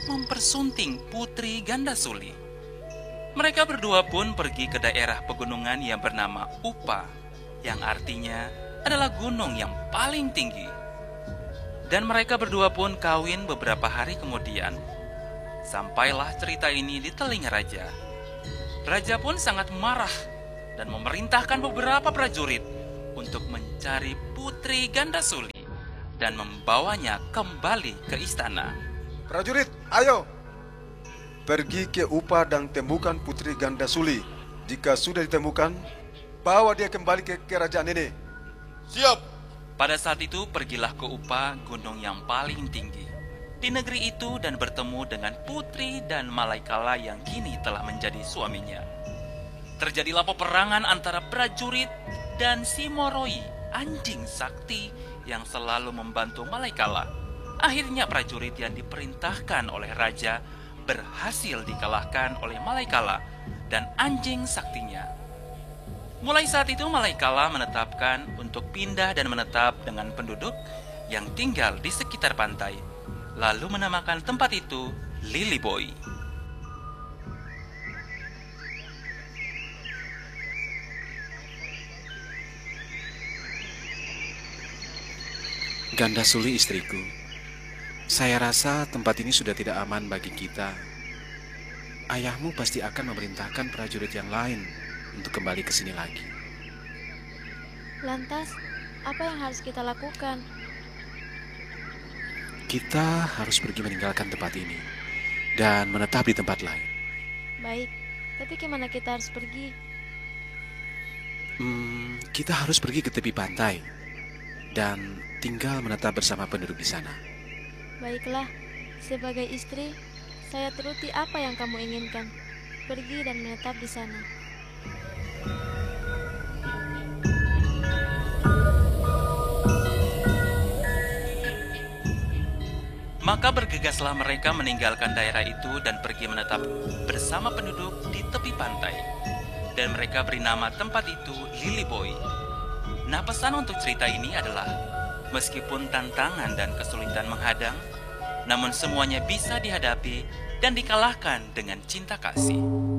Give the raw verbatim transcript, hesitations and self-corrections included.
mempersunting putri Gandasuli. Mereka berdua pun pergi ke daerah pegunungan yang bernama Upa, yang artinya adalah gunung yang paling tinggi. Dan mereka berdua pun kawin beberapa hari kemudian. Sampailah cerita ini di telinga raja. Raja pun sangat marah dan memerintahkan beberapa prajurit untuk mencari putri Gandasuli dan membawanya kembali ke istana. Prajurit, ayo! Pergi ke Upa dan temukan putri Gandasuli. Jika sudah ditemukan, bawa dia kembali ke kerajaan ini. Siap! Pada saat itu pergilah ke Upa, gunung yang paling tinggi di negeri itu, dan bertemu dengan putri dan Malaikala yang kini telah menjadi suaminya. Terjadilah peperangan antara prajurit dan si Moroi, anjing sakti yang selalu membantu Malaikala. Akhirnya prajurit yang diperintahkan oleh raja berhasil dikalahkan oleh Malaikala dan anjing saktinya. Mulai saat itu Malaikala menetapkan untuk pindah dan menetap dengan penduduk yang tinggal di sekitar pantai, lalu menamakan tempat itu Liliboy. Gandasuli istriku, saya rasa tempat ini sudah tidak aman bagi kita. Ayahmu pasti akan memerintahkan prajurit yang lain untuk kembali ke sini lagi. Lantas, apa yang harus kita lakukan? Kita harus pergi meninggalkan tempat ini dan menetap di tempat lain. Baik, tapi kemana kita harus pergi? Hmm, kita harus pergi ke tepi pantai dan tinggal menetap bersama penduduk di sana. Baiklah, sebagai istri, saya turuti apa yang kamu inginkan. Pergi dan menetap di sana. Maka bergegaslah mereka meninggalkan daerah itu dan pergi menetap bersama penduduk di tepi pantai. Dan mereka beri nama tempat itu Liliboy. Nah, pesan untuk cerita ini adalah, meskipun tantangan dan kesulitan menghadang, namun semuanya bisa dihadapi dan dikalahkan dengan cinta kasih.